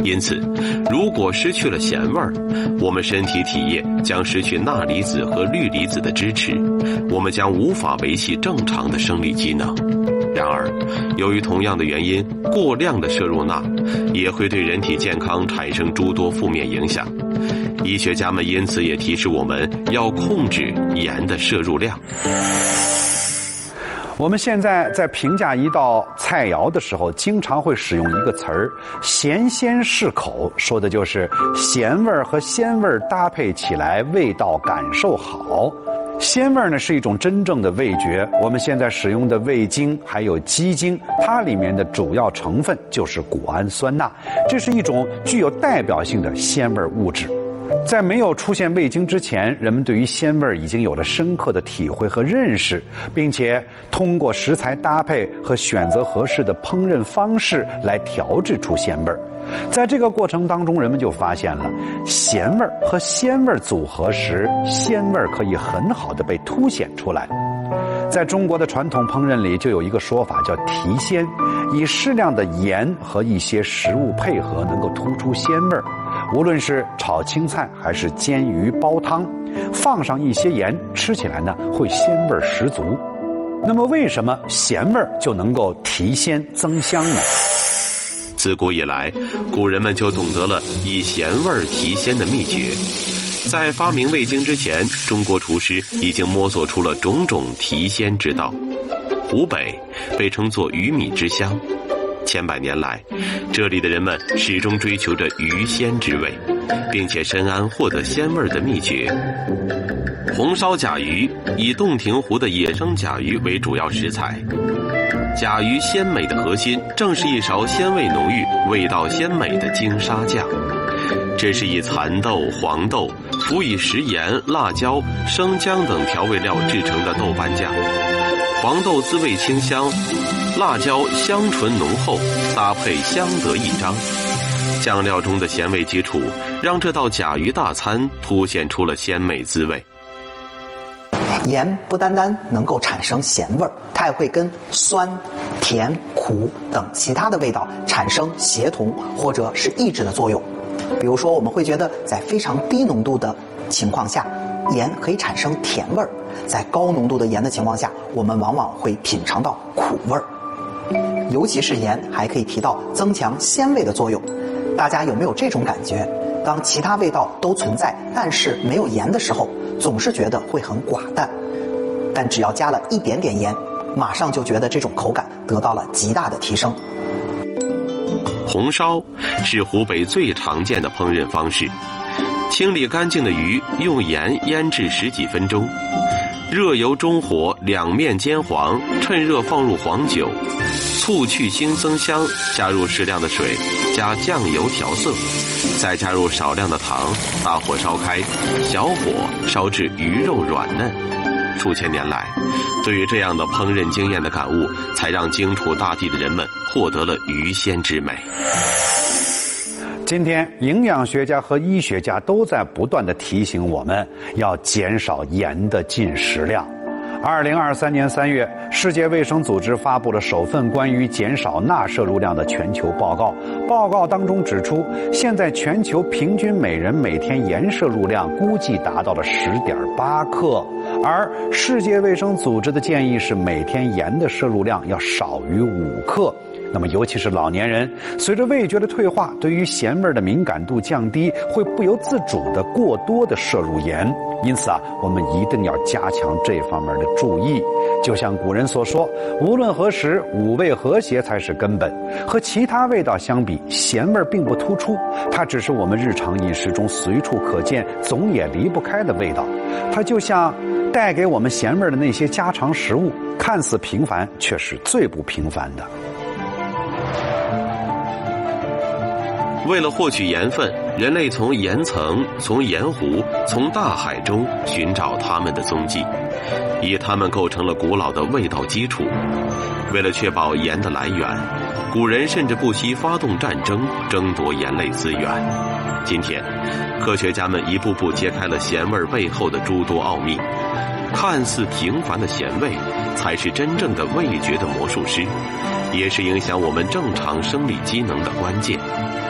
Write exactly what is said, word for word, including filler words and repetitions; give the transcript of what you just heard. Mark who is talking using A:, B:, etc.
A: 因此，如果失去了咸味儿，我们身体体液将失去钠离子和氯离子的支持，我们将无法维系正常的生理机能。然而，由于同样的原因，过量的摄入钠也会对人体健康产生诸多负面影响。医学家们因此也提示我们要控制盐的摄入量。
B: 我们现在在评价一道菜肴的时候，经常会使用一个词儿“咸鲜适口”，说的就是咸味儿和鲜味儿搭配起来，味道感受好。鲜味儿呢是一种真正的味觉，我们现在使用的味精还有鸡精，它里面的主要成分就是谷氨酸钠，这是一种具有代表性的鲜味物质。在没有出现味精之前，人们对于鲜味已经有了深刻的体会和认识，并且通过食材搭配和选择合适的烹饪方式来调制出鲜味。在这个过程当中，人们就发现了咸味和鲜味组合时，鲜味可以很好的被凸显出来。在中国的传统烹饪里，就有一个说法叫提鲜，以适量的盐和一些食物配合，能够突出鲜味。无论是炒青菜还是煎鱼煲汤，放上一些盐，吃起来呢会鲜味十足。那么为什么咸味就能够提鲜增香呢？
A: 自古以来，古人们就懂得了以咸味提鲜的秘诀。在发明味精之前，中国厨师已经摸索出了种种提鲜之道。湖北被称作鱼米之乡，千百年来，这里的人们始终追求着鱼鲜之味，并且深谙获得鲜味的秘诀。红烧甲鱼以洞庭湖的野生甲鱼为主要食材，甲鱼鲜美的核心正是一勺鲜味浓郁、味道鲜美的金沙酱。这是以蚕豆、黄豆辅以食盐、辣椒、生姜等调味料制成的豆瓣酱。黄豆滋味清香，辣椒香醇浓厚，搭配相得益彰。酱料中的咸味基础，让这道甲鱼大餐凸显出了鲜美滋味。
C: 盐不单单能够产生咸味，它也会跟酸、甜、苦等其他的味道产生协同或者是抑制的作用。比如说，我们会觉得在非常低浓度的情况下，盐可以产生甜味儿；在高浓度的盐的情况下，我们往往会品尝到苦味儿。尤其是盐还可以提到增强鲜味的作用。大家有没有这种感觉？当其他味道都存在，但是没有盐的时候，总是觉得会很寡淡。但只要加了一点点盐，马上就觉得这种口感得到了极大的提升。
A: 红烧是湖北最常见的烹饪方式。清理干净的鱼，用盐腌制十几分钟，热油中火，两面煎黄，趁热放入黄酒，醋去腥增香，加入适量的水，加酱油调色，再加入少量的糖，大火烧开，小火烧至鱼肉软嫩。数千年来，对于这样的烹饪经验的感悟，才让荆楚大地的人们获得了鱼鲜之美。
B: 今天，营养学家和医学家都在不断地提醒我们要减少盐的进食量。二零二三年三月，世界卫生组织发布了首份关于减少钠摄入量的全球报告。报告当中指出，现在全球平均每人每天盐摄入量估计达到了十点八克，而世界卫生组织的建议是每天盐的摄入量要少于五克。那么尤其是老年人，随着味觉的退化，对于咸味的敏感度降低，会不由自主的过多的摄入盐。因此啊，我们一定要加强这方面的注意。就像古人所说，无论何时，五味和谐才是根本。和其他味道相比，咸味并不突出，它只是我们日常饮食中随处可见、总也离不开的味道。它就像带给我们咸味的那些家常食物，看似平凡，却是最不平凡的。
A: 为了获取盐分，人类从岩层、从盐湖、从大海中寻找它们的踪迹，以它们构成了古老的味道基础。为了确保盐的来源，古人甚至不惜发动战争，争夺盐类资源。今天，科学家们一步步揭开了咸味背后的诸多奥秘。看似平凡的咸味，才是真正的味觉的魔术师，也是影响我们正常生理机能的关键。